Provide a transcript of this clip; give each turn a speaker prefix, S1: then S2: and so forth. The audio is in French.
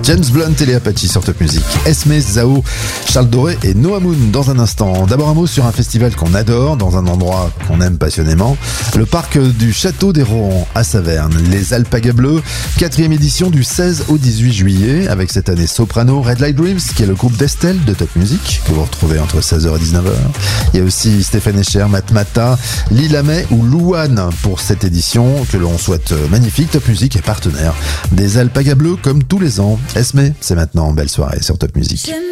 S1: James Blunt et les Apaches sur Top Music. Esme, Zao, Charles Doré et Noah Moon dans un instant. D'abord un mot sur un festival qu'on adore, dans un endroit qu'on aime passionnément. Le parc du Château des Rohan à Saverne. Les Alpagas Bleus, 4e édition du 16 au 18 juillet. Avec cette année Soprano, Red Light Dreams, qui est le groupe d'Estelle de Top Music, que vous retrouvez entre 16h et 19h. Il y a aussi Stéphane Escher, Matmata, Lila May ou Louane pour cette édition que l'on souhaite magnifique. Top Music est partenaire des Alpagas Bleus comme tous les ans. Esme, c'est maintenant. Belle soirée sur Top Music.